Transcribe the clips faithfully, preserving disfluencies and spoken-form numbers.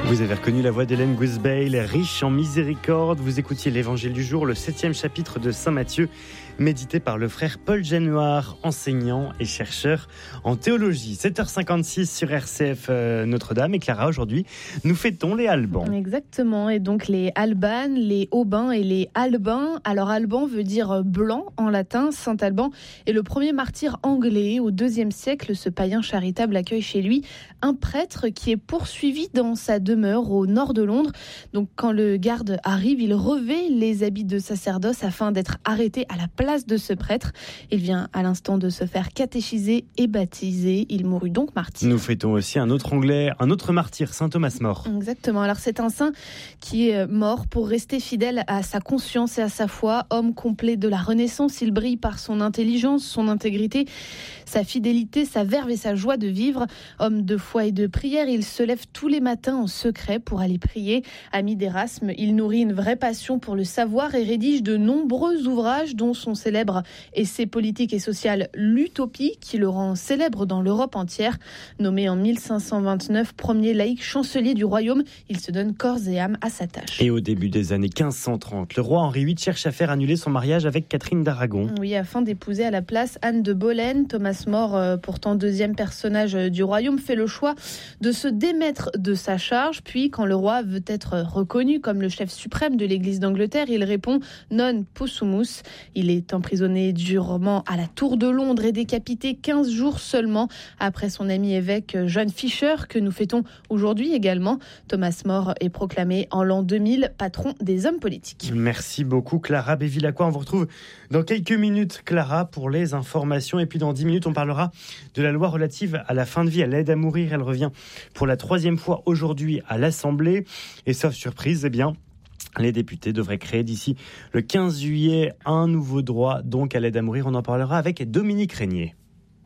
Vous avez reconnu la voix d'Hélène Gousbeil, riche en miséricorde. Vous écoutiez l'Évangile du jour, le septième chapitre de Saint Matthieu, médité par le frère Paul Januard, enseignant et chercheur en théologie. sept heures cinquante-six sur R C F euh, Notre-Dame. Et Clara, aujourd'hui, nous fêtons les Albans. Exactement, et donc les Albanes, les Aubins et les Albins. Alors Alban veut dire blanc en latin. Saint Alban est le premier martyr anglais. Au deuxième siècle, ce païen charitable accueille chez lui un prêtre qui est poursuivi dans sa demeure au nord de Londres. Donc quand le garde arrive, il revêt les habits de sacerdoce afin d'être arrêté à la place de ce prêtre. Il vient à l'instant de se faire catéchiser et baptiser. Il mourut donc martyr. Nous fêtons aussi un autre anglais, un autre martyr, saint Thomas More. Exactement. Alors c'est un saint qui est mort pour rester fidèle à sa conscience et à sa foi. Homme complet de la Renaissance, il brille par son intelligence, son intégrité, sa fidélité, sa verve et sa joie de vivre. Homme de foi et de prière, il se lève tous les matins en secret pour aller prier. Ami d'Erasme, il nourrit une vraie passion pour le savoir et rédige de nombreux ouvrages, dont son célèbre essai politique et social L'Utopie, qui le rend célèbre dans l'Europe entière. Nommé en mille cinq cent vingt-neuf premier laïc chancelier du royaume, il se donne corps et âme à sa tâche. Et au début des années quinze cent trente, le roi Henri huit cherche à faire annuler son mariage avec Catherine d'Aragon. Oui, afin d'épouser à la place Anne de Boleyn. Thomas More, pourtant deuxième personnage du royaume, fait le choix de se démettre de sa charge. Puis, quand le roi veut être reconnu comme le chef suprême de l'Église d'Angleterre, il répond « non possumus ». Il est emprisonné durement à la Tour de Londres et décapité quinze jours seulement après son ami évêque John Fisher, que nous fêtons aujourd'hui également. Thomas More est proclamé en l'an deux mille patron des hommes politiques. Merci beaucoup Clara Bévilacqua. On vous retrouve dans quelques minutes, Clara, pour les informations. Et puis dans dix minutes, on parlera de la loi relative à la fin de vie, à l'aide à mourir. Elle revient pour la troisième fois aujourd'hui à l'Assemblée. Et sauf surprise, eh bien, les députés devraient créer d'ici le quinze juillet un nouveau droit donc à l'aide à mourir. On en parlera avec Dominique Régnier.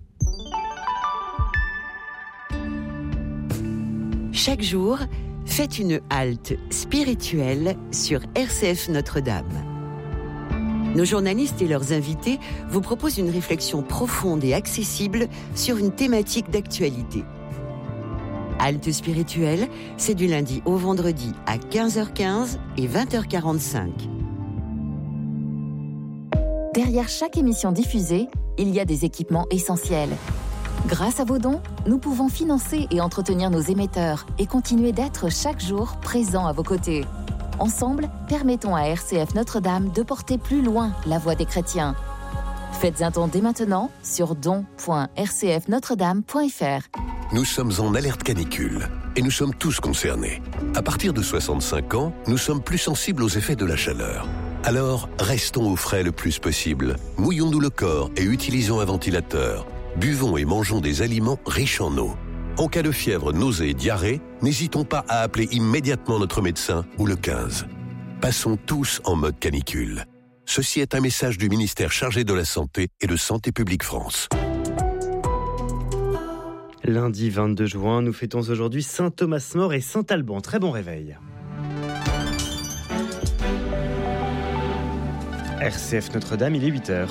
Chaque jour, faites une halte spirituelle sur R C F Notre-Dame. Nos journalistes et leurs invités vous proposent une réflexion profonde et accessible sur une thématique d'actualité. Halte spirituelle, c'est du lundi au vendredi à quinze heures quinze et vingt heures quarante-cinq. Derrière chaque émission diffusée, il y a des équipements essentiels. Grâce à vos dons, nous pouvons financer et entretenir nos émetteurs et continuer d'être chaque jour présents à vos côtés. Ensemble, permettons à R C F Notre-Dame de porter plus loin la voix des chrétiens. Faites un don dès maintenant sur don point r c f notre dame point f r. Nous sommes en alerte canicule et nous sommes tous concernés. À partir de soixante-cinq ans, nous sommes plus sensibles aux effets de la chaleur. Alors, restons au frais le plus possible. Mouillons-nous le corps et utilisons un ventilateur. Buvons et mangeons des aliments riches en eau. En cas de fièvre, nausée et diarrhée, n'hésitons pas à appeler immédiatement notre médecin ou le quinze. Passons tous en mode canicule. Ceci est un message du ministère chargé de la Santé et de Santé publique France. Lundi vingt-deux juin, nous fêtons aujourd'hui saint Thomas More et saint Alban. Très bon réveil. R C F Notre-Dame, il est huit heures.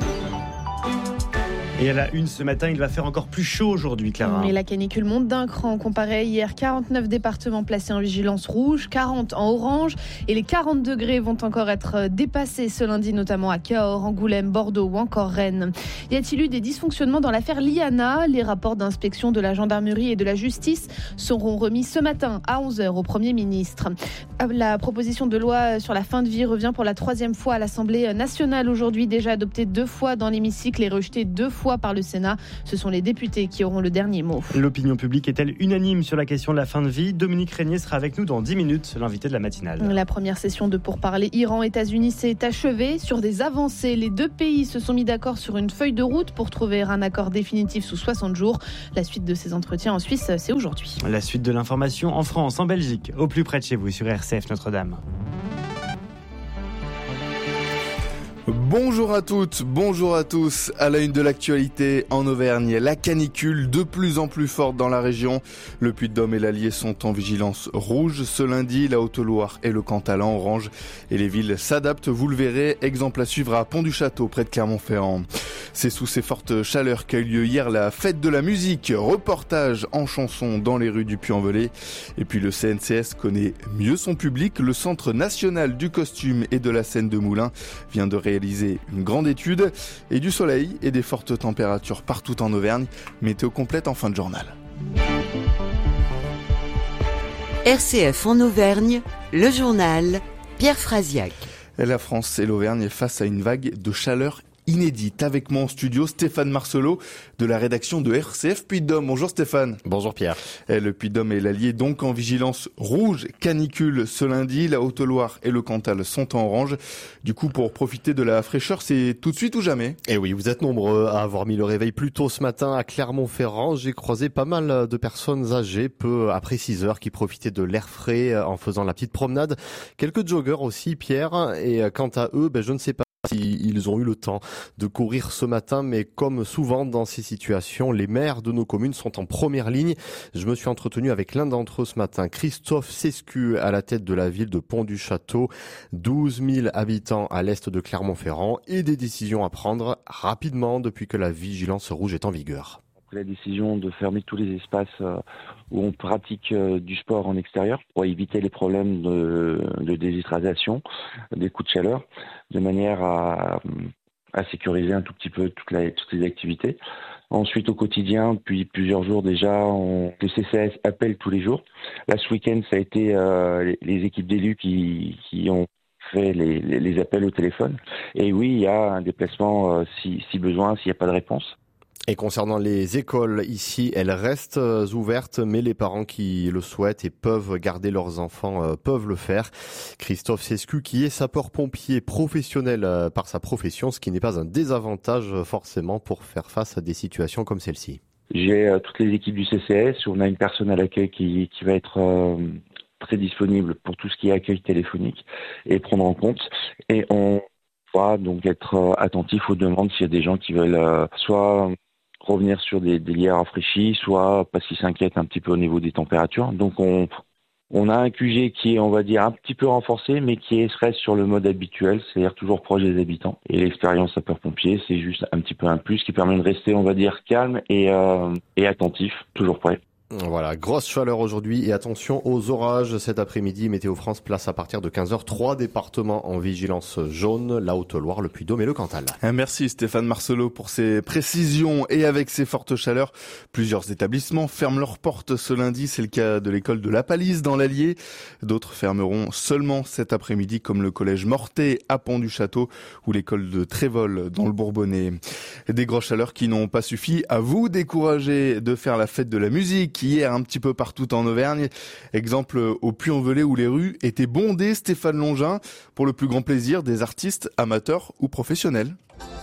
Et à la une ce matin, il va faire encore plus chaud aujourd'hui, Clara. Et la canicule monte d'un cran comparé hier. quarante-neuf départements placés en vigilance rouge, quarante en orange. Et les quarante degrés vont encore être dépassés ce lundi, notamment à Cahors, Angoulême, Bordeaux ou encore Rennes. Y a-t-il eu des dysfonctionnements dans l'affaire Liana ? Les rapports d'inspection de la gendarmerie et de la justice seront remis ce matin à onze heures au Premier ministre. La proposition de loi sur la fin de vie revient pour la troisième fois à l'Assemblée nationale aujourd'hui, déjà adoptée deux fois dans l'hémicycle et rejetée deux fois par le Sénat. Ce sont les députés qui auront le dernier mot. L'opinion publique est-elle unanime sur la question de la fin de vie ? Dominique Régnier sera avec nous dans dix minutes, l'invité de la matinale. La première session de pourparlers Iran-États-Unis s'est achevée sur des avancées. Les deux pays se sont mis d'accord sur une feuille de route pour trouver un accord définitif sous soixante jours. La suite de ces entretiens en Suisse, c'est aujourd'hui. La suite de l'information en France, en Belgique, au plus près de chez vous sur R C F Notre-Dame. Bonjour à toutes, bonjour à tous. À la une de l'actualité en Auvergne, la canicule de plus en plus forte dans la région. Le Puy-de-Dôme et l'Allier sont en vigilance rouge. Ce lundi, la Haute-Loire et le Cantal en orange. Et les villes s'adaptent, vous le verrez. Exemple à suivre à Pont-du-Château, près de Clermont-Ferrand. C'est sous ces fortes chaleurs qu'a eu lieu hier la fête de la musique. Reportage en chanson dans les rues du Puy-en-Velay. Et puis le C N C S connaît mieux son public. Le Centre national du costume et de la scène de Moulins vient de réaliser une grande étude et du soleil et des fortes températures partout en Auvergne. Météo complète en fin de journal. R C F en Auvergne, le journal Pierre Frasiac. La France et l'Auvergne face à une vague de chaleur inédite. Avec moi en studio, Stéphane Marcelot de la rédaction de R C F Puy-de-Dôme. Bonjour Stéphane. Bonjour Pierre. Et le Puy-de-Dôme et l'Allier donc en vigilance rouge, canicule ce lundi. La Haute-Loire et le Cantal sont en orange. Du coup, pour profiter de la fraîcheur, c'est tout de suite ou jamais. Et oui, vous êtes nombreux à avoir mis le réveil plus tôt ce matin à Clermont-Ferrand. J'ai croisé pas mal de personnes âgées, peu après six heures, qui profitaient de l'air frais en faisant la petite promenade. Quelques joggeurs aussi, Pierre. Et quant à eux, ben, je ne sais pas s'ils ont eu le temps de courir ce matin, mais comme souvent dans ces situations, les maires de nos communes sont en première ligne. Je me suis entretenu avec l'un d'entre eux ce matin, Christophe Sescu, à la tête de la ville de Pont-du-Château, douze mille habitants à l'est de Clermont-Ferrand et des décisions à prendre rapidement depuis que la vigilance rouge est en vigueur. La décision de fermer tous les espaces où on pratique du sport en extérieur pour éviter les problèmes de, de déshydratation, des coups de chaleur, de manière à, à sécuriser un tout petit peu toute la, toutes les activités. Ensuite, au quotidien, depuis plusieurs jours déjà, on, le C C S appelle tous les jours. Là, ce week-end, ça a été euh, les, les équipes d'élus qui, qui ont fait les, les, les appels au téléphone. Et oui, il y a un déplacement euh, si, si besoin, s'il n'y a pas de réponse. Et concernant les écoles, ici, elles restent ouvertes, mais les parents qui le souhaitent et peuvent garder leurs enfants euh, peuvent le faire. Christophe Sescu, qui est sapeur-pompier professionnel euh, par sa profession, ce qui n'est pas un désavantage euh, forcément pour faire face à des situations comme celle-ci. J'ai euh, toutes les équipes du C C S, on a une personne à l'accueil qui, qui va être euh, très disponible pour tout ce qui est accueil téléphonique et prendre en compte. Et on va donc être euh, attentif aux demandes s'il y a des gens qui veulent euh, soit revenir sur des, des lits rafraîchis, soit parce qu'ils s'inquiètent un petit peu au niveau des températures. Donc on, on a un Q G qui est, on va dire, un petit peu renforcé, mais qui reste sur le mode habituel, c'est-à-dire toujours proche des habitants. Et l'expérience sapeur-pompier, c'est juste un petit peu un plus qui permet de rester, on va dire, calme et, euh, et attentif, toujours prêt. Voilà, grosse chaleur aujourd'hui et attention aux orages cet après-midi. Météo France place à partir de quinze heures trois départements en vigilance jaune, la Haute-Loire, le Puy-de-Dôme et le Cantal. Merci Stéphane Marcelot pour ces précisions. Et avec ces fortes chaleurs, plusieurs établissements ferment leurs portes ce lundi. C'est le cas de l'école de La Palisse dans l'Allier. D'autres fermeront seulement cet après-midi, comme le collège Mortet à Pont-du-Château ou l'école de Trévol dans le Bourbonnais. Des grosses chaleurs qui n'ont pas suffi à vous décourager de faire la fête de la musique hier un petit peu partout en Auvergne. Exemple au Puy-en-Velay où les rues étaient bondées, Stéphane Longin, pour le plus grand plaisir des artistes amateurs ou professionnels.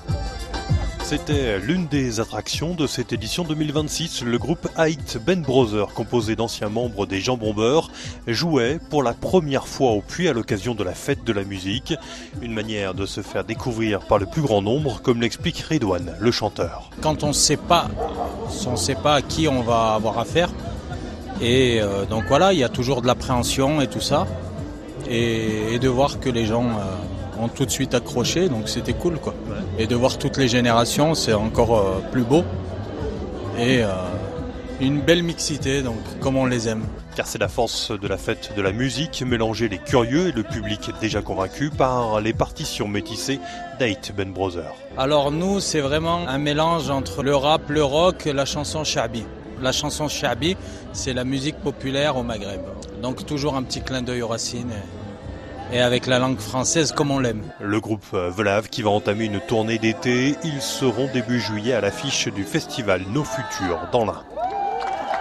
C'était l'une des attractions de cette édition deux mille vingt-six. Le groupe Height Band Brothers, composé d'anciens membres des Jambons Beurre, jouait pour la première fois au Puy à l'occasion de la fête de la musique. Une manière de se faire découvrir par le plus grand nombre, comme l'explique Redouane, le chanteur. Quand on ne sait pas, on ne sait pas à qui on va avoir affaire. Et euh, donc voilà, il y a toujours de l'appréhension et tout ça. Et, et de voir que les gens euh, ont tout de suite accroché, donc c'était cool quoi. Et de voir toutes les générations, c'est encore euh, plus beau. Et euh, une belle mixité, donc comme on les aime. Car c'est la force de la fête de la musique, mélanger les curieux et le public déjà convaincu par les partitions métissées d'Height Band Brothers. Alors nous, c'est vraiment un mélange entre le rap, le rock et la chanson shabi. La chanson shabi, c'est la musique populaire au Maghreb. Donc toujours un petit clin d'œil aux racines. Et... et avec la langue française comme on l'aime. Le groupe Velav qui va entamer une tournée d'été, ils seront début juillet à l'affiche du festival Nos Futurs dans l'Ain.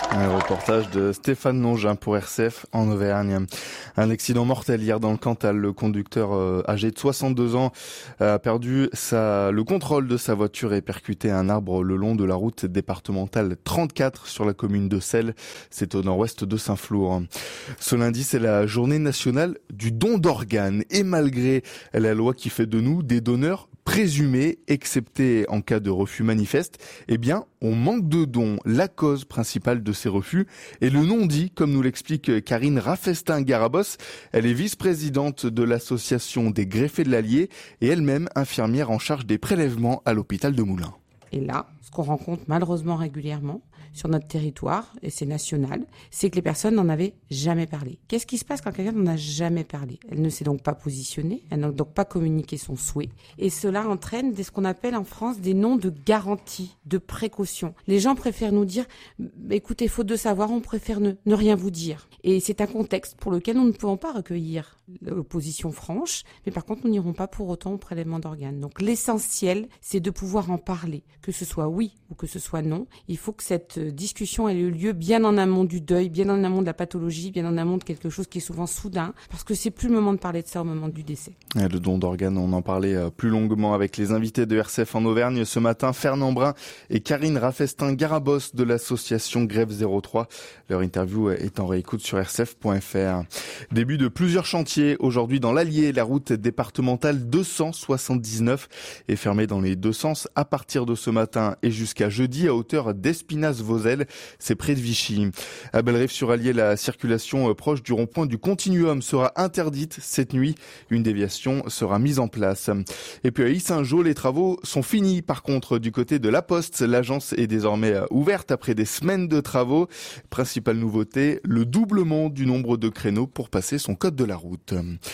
Un reportage de Stéphane Longin pour R C F en Auvergne. Un accident mortel hier dans le Cantal. Le conducteur euh, âgé de soixante-deux ans a perdu sa, le contrôle de sa voiture et percuté un arbre le long de la route départementale trente-quatre sur la commune de Selles. C'est au nord-ouest de Saint-Flour. Ce lundi, c'est la journée nationale du don d'organes. Et malgré la loi qui fait de nous des donneurs présumés, excepté en cas de refus manifeste, eh bien, on manque de dons. La cause principale de ces refus est le non-dit, comme nous l'explique Karine Raffestin-Garabos. Elle est vice-présidente de l'association des greffés de l'Allier et elle-même infirmière en charge des prélèvements à l'hôpital de Moulins. Et là, ce qu'on rencontre malheureusement régulièrement sur notre territoire, et c'est national, c'est que les personnes n'en avaient jamais parlé. Qu'est-ce qui se passe quand quelqu'un n'en a jamais parlé ? Elle ne s'est donc pas positionnée, elle n'a donc pas communiqué son souhait. Et cela entraîne ce qu'on appelle en France des noms de garantie, de précaution. Les gens préfèrent nous dire « écoutez, faute de savoir, on préfère ne, ne rien vous dire ». Et c'est un contexte pour lequel nous ne pouvons pas recueillir l'opposition franche, mais par contre, nous n'irons pas pour autant au prélèvement d'organes. Donc l'essentiel, c'est de pouvoir en parler, que ce soit oui ou que ce soit non. Il faut que cette discussion ait eu lieu bien en amont du deuil, bien en amont de la pathologie, bien en amont de quelque chose qui est souvent soudain, parce que c'est plus le moment de parler de ça au moment du décès. Et le don d'organes, on en parlait plus longuement avec les invités de R C F en Auvergne ce matin, Fernand Brun et Karine Raffestin-Garabos de l'association Grève zéro trois. Leur interview est en réécoute sur r c f point f r. Début de plusieurs chantiers aujourd'hui dans l'Allier. La route départementale deux cent soixante-dix-neuf est fermée dans les deux sens à partir de ce matin et jusqu'à jeudi à hauteur d'Espinasse-Vozelle. C'est près de Vichy. À Bellerive-sur-Allier, la circulation proche du rond-point du Continuum sera interdite cette nuit. Une déviation sera mise en place. Et puis à Yssingeaux, les travaux sont finis. Par contre, du côté de La Poste, l'agence est désormais ouverte après des semaines de travaux. Principale nouveauté, le doublement du nombre de créneaux pour passer son code de la route.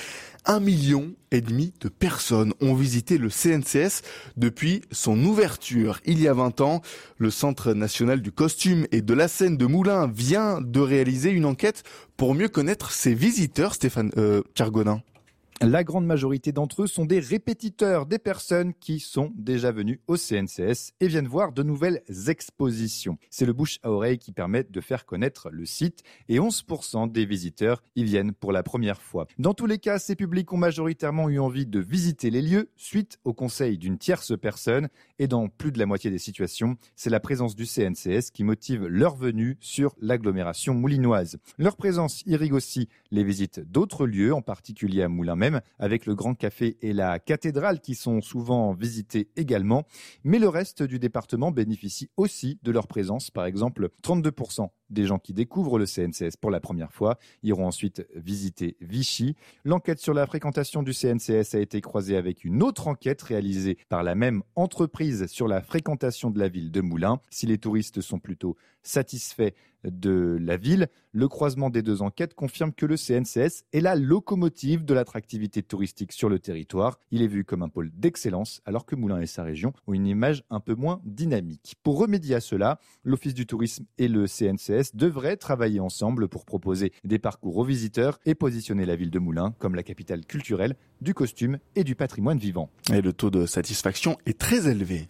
Un million et demi de personnes ont visité le C N C S depuis son ouverture. Il y a vingt ans, le Centre national du costume et de la scène de Moulins vient de réaliser une enquête pour mieux connaître ses visiteurs, Stéphane euh, Cargonin. La grande majorité d'entre eux sont des répétiteurs, des personnes qui sont déjà venues au C N C S et viennent voir de nouvelles expositions. C'est le bouche à oreille qui permet de faire connaître le site et onze pour cent des visiteurs y viennent pour la première fois. Dans tous les cas, ces publics ont majoritairement eu envie de visiter les lieux suite au conseil d'une tierce personne et dans plus de la moitié des situations, c'est la présence du C N C S qui motive leur venue sur l'agglomération moulinoise. Leur présence irrigue aussi les visites d'autres lieux, en particulier à Moulins même, avec le Grand Café et la cathédrale qui sont souvent visités également. Mais le reste du département bénéficie aussi de leur présence. Par exemple, trente-deux pour cent des gens qui découvrent le C N C S pour la première fois iront ensuite visiter Vichy. L'enquête sur la fréquentation du C N C S a été croisée avec une autre enquête réalisée par la même entreprise sur la fréquentation de la ville de Moulins. Si les touristes sont plutôt satisfaits de la ville, le croisement des deux enquêtes confirme que le C N C S est la locomotive de l'attractivité touristique sur le territoire. Il est vu comme un pôle d'excellence, alors que Moulins et sa région ont une image un peu moins dynamique. Pour remédier à cela, l'Office du tourisme et le C N C S devraient travailler ensemble pour proposer des parcours aux visiteurs et positionner la ville de Moulins comme la capitale culturelle du costume et du patrimoine vivant. Et le taux de satisfaction est très élevé.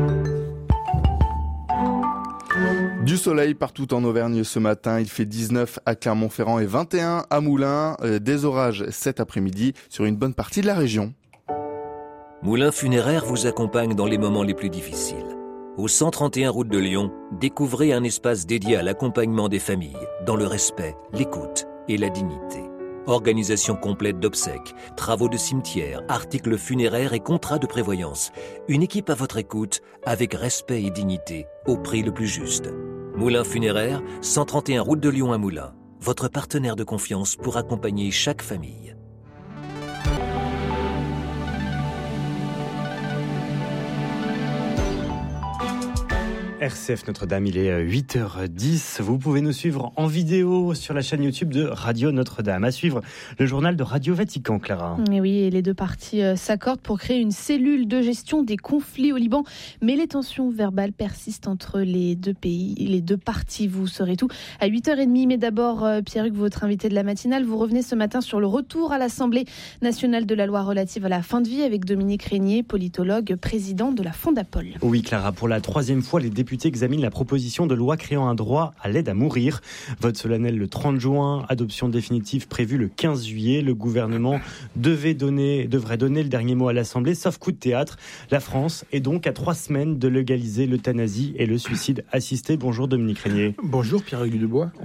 Du soleil partout en Auvergne ce matin, il fait dix-neuf à Clermont-Ferrand et vingt et un à Moulins. Des orages cet après-midi sur une bonne partie de la région. Moulins Funéraires vous accompagne dans les moments les plus difficiles. Au cent trente et un route de Lyon, découvrez un espace dédié à l'accompagnement des familles, dans le respect, l'écoute et la dignité. Organisation complète d'obsèques, travaux de cimetière, articles funéraires et contrats de prévoyance. Une équipe à votre écoute, avec respect et dignité, au prix le plus juste. Moulins Funéraires, cent trente et un route de Lyon à Moulins. Votre partenaire de confiance pour accompagner chaque famille. R C F Notre-Dame, il est huit heures dix. Vous pouvez nous suivre en vidéo sur la chaîne YouTube de Radio Notre-Dame. À suivre le journal de Radio Vatican, Clara. Et oui, et les deux parties s'accordent pour créer une cellule de gestion des conflits au Liban. Mais les tensions verbales persistent entre les deux pays, les deux parties. Vous saurez tout à huit heures trente. Mais d'abord, Pierre-Hugues, votre invité de la matinale, vous revenez ce matin sur le retour à l'Assemblée nationale de la loi relative à la fin de vie avec Dominique Régnier, politologue, président de la Fondapol. Oui, Clara, pour la troisième fois, les députés députés examinent la proposition de loi créant un droit à l'aide à mourir. Vote solennel le trente juin, adoption définitive prévue le quinze juillet. Le gouvernement devait donner, devrait donner le dernier mot à l'Assemblée, sauf coup de théâtre. La France est donc à trois semaines de légaliser l'euthanasie et le suicide assisté. Bonjour Dominique Régnier. Bonjour Pierre-Hugues Dubois.